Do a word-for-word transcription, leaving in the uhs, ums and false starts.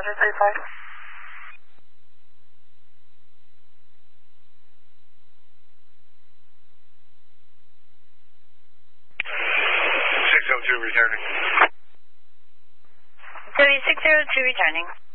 Roger, three five. six oh two returning. W six zero two returning.